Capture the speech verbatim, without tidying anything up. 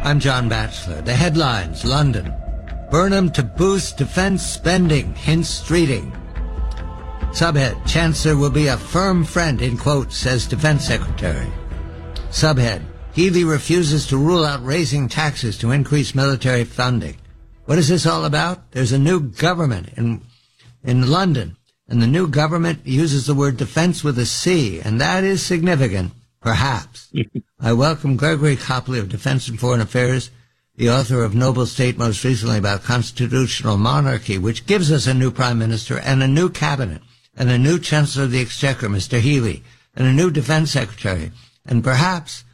I'm John Batchelor. The headlines, London. Burnham to boost defense spending, hints Streeting. Subhead, Chancellor will be a firm friend, in quotes, says Defense Secretary. Subhead, Healey refuses to rule out raising taxes to increase military funding. What is this all about? There's a new government in, in London, and the new government uses the word defense with a C, and that is significant, perhaps. I welcome Gregory Copley of Defense and Foreign Affairs, the author of Noble State, most recently about constitutional monarchy, which gives us a new prime minister and a new cabinet, and a new Chancellor of the Exchequer, Mister Healey, and a new defense secretary, and perhaps